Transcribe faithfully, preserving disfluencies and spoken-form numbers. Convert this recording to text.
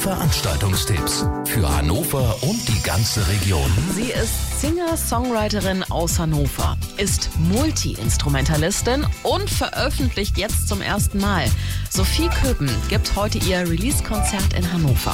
Veranstaltungstipps für Hannover und die ganze Region. Sie ist Singer-Songwriterin aus Hannover, ist Multi-Instrumentalistin und veröffentlicht jetzt zum ersten Mal. Sophie Köppen gibt heute ihr Release-Konzert in Hannover.